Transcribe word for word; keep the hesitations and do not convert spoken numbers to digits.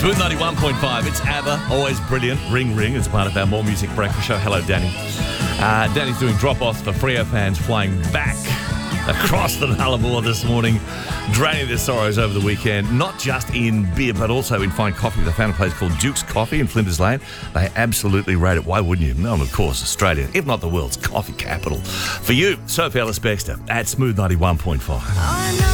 Smooth ninety-one point five. It's ABBA, always brilliant. Ring Ring is part of our More Music Breakfast show. Hello, Danny. Uh, Danny's doing drop-offs for Freo fans flying back across the Nullarbor this morning, draining their sorrows over the weekend, not just in beer, but also in fine coffee. They found a place called Duke's Coffee in Flinders Lane. They absolutely rate it. Why wouldn't you? No, of course, Australia, if not the world's coffee capital. For you, Sophie Ellis Bextor at Smooth ninety-one point five.